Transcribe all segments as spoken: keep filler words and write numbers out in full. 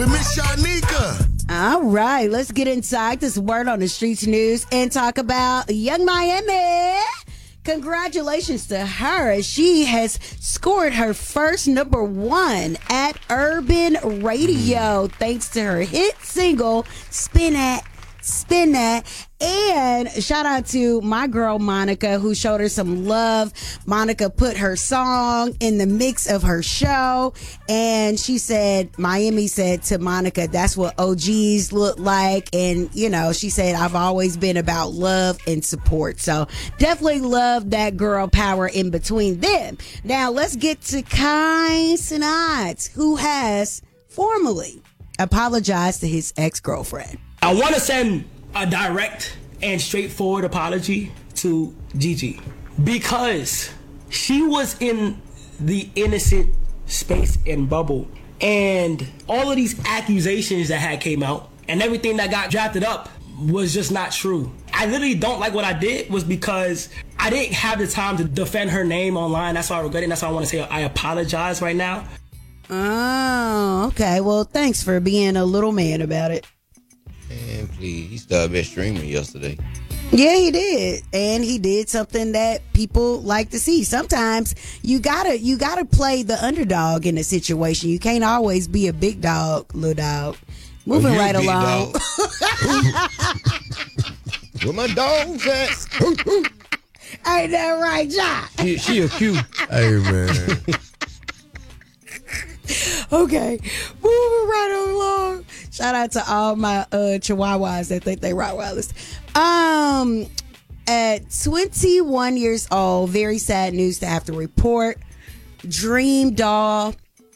Miss Shanika. All right, let's get inside this word on the streets news and talk about Young Miami. Congratulations to her as she has scored her first number one at Urban Radio thanks to her hit single, Spin That, Spin That. And shout out to my girl Monica, who showed her some love. Monica put her song in the mix of her show, and she said, Miami said to Monica, that's what O Gs look like. And, you know, she said, I've always been about love and support. So definitely love that girl power in between them. Now let's get to Kai Cenat, who has formally apologized to his ex-girlfriend. I want to send a direct and straightforward apology to Gigi because she was in the innocent space and bubble, and all of these accusations that had came out and everything that got drafted up was just not true. I literally don't like what I did was because I didn't have the time to defend her name online. That's why I regret it. That's why I want to say I apologize right now. Oh, okay. Well, thanks for being a little man about it. Man, please. He started best streaming yesterday. Yeah, he did. And he did something that people like to see. Sometimes you gotta you gotta play the underdog in a situation. You can't always be a big dog, little dog. Moving Oh, right big along. Where my dogs at? Ain't that right, John? She, she a cute. Hey, man. Okay, moving right along. Shout out to all my uh, Chihuahuas that think they Rottweilers. Um, at twenty-one years old, very sad news to have to report. Dream doll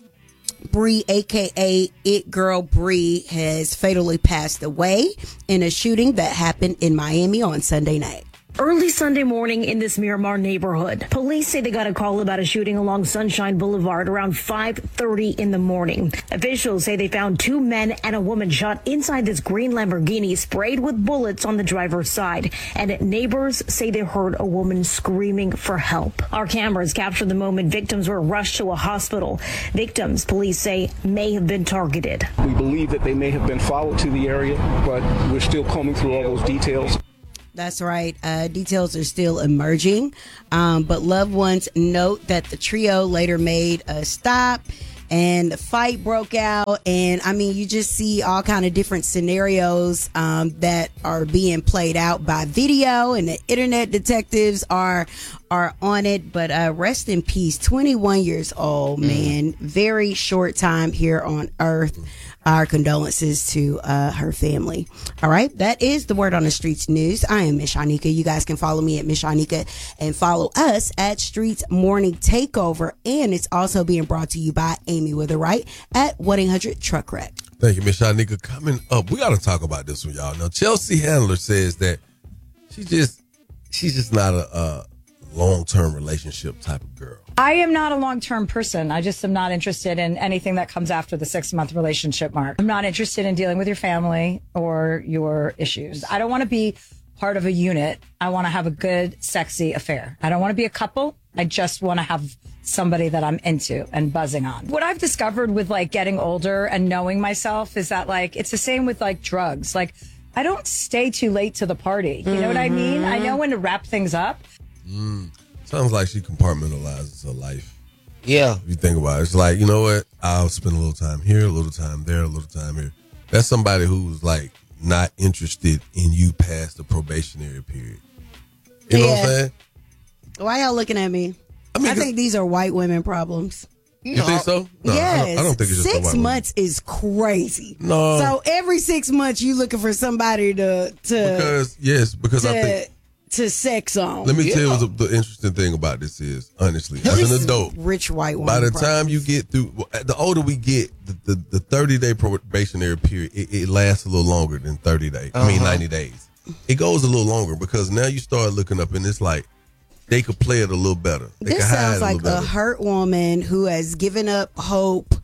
Bree, aka It Girl Bree, has fatally passed away in a shooting that happened in Miami on Sunday night. Early Sunday morning in this Miramar neighborhood, police say they got a call about a shooting along Sunshine Boulevard around five thirty in the morning. Officials say they found two men and a woman shot inside this green Lamborghini sprayed with bullets on the driver's side. And neighbors say they heard a woman screaming for help. Our cameras captured the moment victims were rushed to a hospital. Victims, police say, may have been targeted. We believe that they may have been followed to the area, but we're still combing through all those details. That's right. Uh, details are still emerging. Um, but loved ones note that the trio later made a stop and the fight broke out. And I mean, you just see all kind of different scenarios um, that are being played out by video, and the internet detectives are are on it. But uh, rest in peace. twenty-one years old, man. Very short time here on Earth. Our condolences to uh, her family. All right. That is the word on the streets news. I am Miss Shanika. You guys can follow me at Miss Shanika and follow us at Streets Morning Takeover. And it's also being brought to you by Amy with a Right at one eight hundred truck wreck. Thank you, Miss Shanika. Coming up, we got to talk about this one, y'all. Now, Chelsea Handler says that she just, she's just not a, a long-term relationship type of girl. I am not a long-term person. I just am not interested in anything that comes after the six-month relationship mark. I'm not interested in dealing with your family or your issues. I don't want to be part of a unit. I want to have a good, sexy affair. I don't want to be a couple. I just want to have somebody that I'm into and buzzing on. What I've discovered with like getting older and knowing myself is that like it's the same with like drugs. Like I don't stay too late to the party. You know what I mean? I know when to wrap things up. Mm. Sounds like she compartmentalizes her life. Yeah. If you think about it, it's like, you know what? I'll spend a little time here, a little time there, a little time here. That's somebody who's like not interested in you past the probationary period. You know Yeah. what I'm saying? Why y'all looking at me? I mean, I think these are white women problems. You think so? No, yes. I don't, I don't think it's just a six white months is crazy. No. So every six months you looking for somebody to to Because, yes, because to, I think. to sex on. Let me Yeah. tell you what the, the interesting thing about this is, honestly, as an adult, Rich white woman. by the problems. time you get through, the older we get, the, the, the thirty-day probationary period, it, it lasts a little longer than thirty days. I mean, Uh-huh. ninety days. It goes a little longer because now you start looking up and it's like, they could play it a little better. They This could hide sounds it a like little a better. hurt woman who has given up hope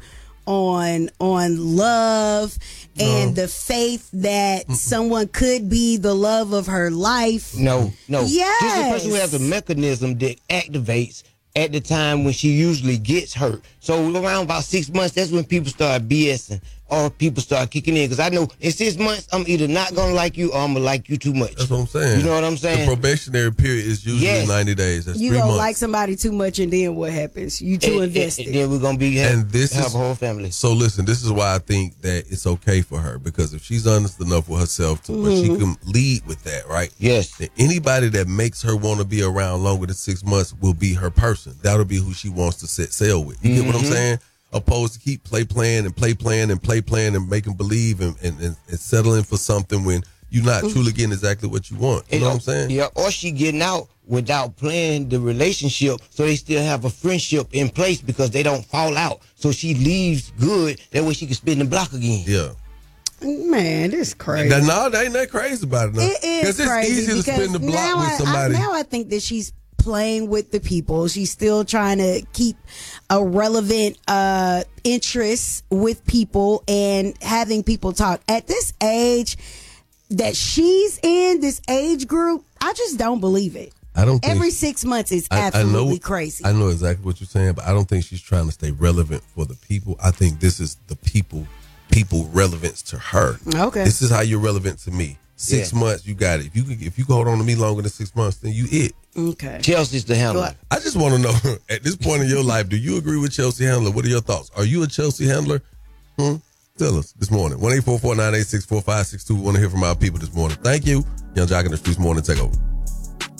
on on love and the faith that someone could be the love of her life. No, no. Yes. This is a person who has a mechanism that activates at the time when she usually gets hurt. So around about six months, that's when people start BSing. or people start kicking in. Because I know in six months, I'm either not going to like you or I'm going to like you too much. That's what I'm saying. You know what I'm saying? The probationary period is usually Yes. ninety days. That's You three gonna months. like somebody too much, and then what happens? You too And- invested. And, and then we're going to be have, and this have is a whole family. So listen, this is why I think that it's okay for her, because if she's honest enough with herself to where Mm-hmm. she can lead with that, right? Yes. Then anybody that makes her want to be around longer than six months will be her person. That'll be who she wants to set sail with. You get what I'm Mm-hmm. saying? Opposed to keep play playing and play playing and play playing and making believe and, and, and, and settling for something when you're not Mm-hmm. truly getting exactly what you want. You know what I'm saying? Yeah, or she getting out without playing the relationship, so they still have a friendship in place because they don't fall out. So she leaves good, that way she can spin the block again. Yeah. Man, this is crazy. Now, no, they ain't that crazy about it. No. It is it's crazy easy to because spin the block now with I- somebody. I, now I think that she's playing with the people. She's still trying to keep a relevant uh, interest with people and having people talk. At this age that she's in, this age group, I just don't believe it. I don't think Every six months is I- I absolutely know- crazy. I know exactly what you're saying, but I don't think she's trying to stay relevant for the people. I think this is the people, people relevance to her. Okay. This is how you're relevant to me. Six Yeah. months, you got it. If you can, if you can hold on to me longer than six months, then you it. Okay. Chelsea's the handler. What? I just want to know at this point in your life, do you agree with Chelsea Handler? What are your thoughts? Are you a Chelsea Handler? Hmm? Tell us this morning. one eight four four, nine eight six, four five six two. We want to hear from our people this morning. Thank you. Young Jock in the Streets Morning Takeover.